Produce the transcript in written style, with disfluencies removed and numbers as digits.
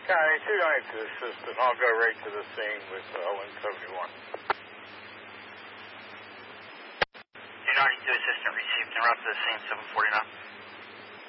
County 292 assistant. I'll go right to the scene with Link 71. 292 assistant received en route to the scene 749.